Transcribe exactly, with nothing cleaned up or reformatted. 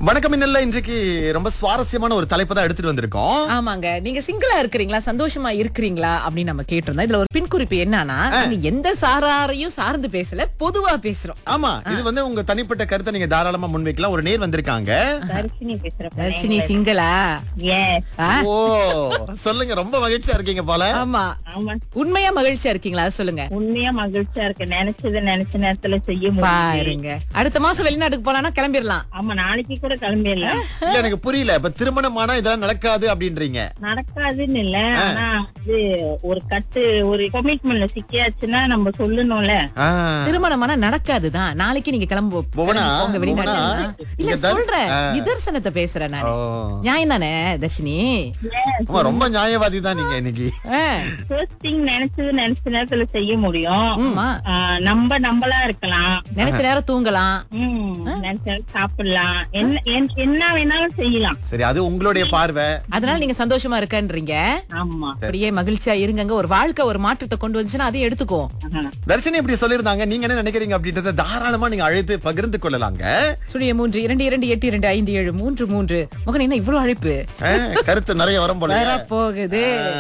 வணக்கம் இன்னல்ல இன்றைக்கு ரொம்ப சுவாரஸ்யமான ஒரு தலைப்பு தான் எடுத்துட்டு வந்திருக்கோம். ஆமாங்க, நீங்க சிங்கிளா இருக்கிறீங்களா, சந்தோஷமா இருக்கிறீங்களா அப்படின்னு நம்ம கேட்டிருந்தோம். இதுல ஒரு பின் குறிப்பு என்னன்னா, நாங்க எந்த சாராரையும் சார்ந்து பேசல, பொதுவா பேசுறோம். ஆமா, இது வந்து உங்க தனிப்பட்ட கருத்தை நீங்க தாராளமா முன்வைக்கலாம். ஒரு நேர் வந்திருக்காங்க. தர்ஷினி பேசுறேன். தர்ஷினி சிங்கிளா? Yes. ஓ, சொல்லுங்க, ரொம்ப மகிழ்ச்சியா இருக்கீங்க போல. ஆமா, ஆமா. உண்மையா மகிழ்ச்சியா இருக்கீங்களா? அது சொல்லுங்க. உண்மையா மகிழ்ச்சியா இருக்கு. நினைச்சது நினைச்ச நேரத்துல செய்ய முடியும். பாருங்க, அடுத்த மாசம் வெளிநாட்டுக்கு போலாம்னா கிளம்பிடலாம். ஆமா, நாளைக்கு கூட கிளம்பிடலாம். இல்ல, எனக்கு புரியல. இப்ப திருமணம் ஆனா இதெல்லாம் நடக்காது அப்படின்றீங்க. நடக்காதுன்னு இல்ல, ஆனா அது ஒரு கட்டு ஒரு கமிட்மெண்ட்ல சிக்கியாச்சுன்னா நம்ம சொல்லணும்ல. ஆ, திருமணமானா நடக்காதுதான். நாளைக்கு நீங்க கிளம்பு புவனா, போங்க வெளிநாட்டு. புவனா, இல்ல இங்க தர்- சொல்றேன், ஆ. நிதர்சனத்தை பேசுறேன் ஓ. நானு. நியாயம் தானே தர்ஷினி? ஆமா, ரொம்ப நியாயவாதி தான் நீங்க இன்னைக்கு. ஆ, ஃபர்ஸ்ட் திங் நினைச்சது நினைச்ச நேரத்துல செய்ய முடியும். ஆமா. ஆ, நம்ம நம்மளா இருக்கலாம். நினைச்ச நேரம் தூங்கலாம். ம், நினைச்ச நேரம் சாப்பிடலாம். என்ன என்- என்ன வேணாலும் செய்யலாம். சரி, அது உங்களுடைய பார்வை. அதனால நீங்க சந்தோஷமா இருக்கன்றீங்க. ஆமா. அப்படியே மகிழ்ச்சியா இருங்கங்க. ஒரு வாழ்க்கை ஒரு மாற்றத்தை கொண்டு வந்துச்சுன்னா அதையும் எடுத்துக்கோ. ஆஹா. தர்ஷினி இப்படி சொல்லிருந்தாங்க. நீங்க என்ன நினைக்கிறீங்க அப்படின்றத தாராளமா நீங்க அழைத்து பகிர்ந்து கொள்ளலாங்க. சுழிய மூன்று இரண்டு இரண்டு எட்டு இரண்டு ஐந்து ஏழு மூன்று மூன்று. மகன் என்ன இவ்வளவு அழைப்பு ஆ, கருத்து நிறைய வரும் போல. வர போகுது.